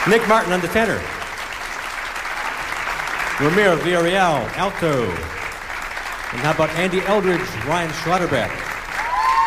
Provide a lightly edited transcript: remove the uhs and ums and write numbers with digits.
Nick Martin on the tenor. Ramiro Villarreal, alto. And how about Andy Eldridge, Ryan Schlotterbeck?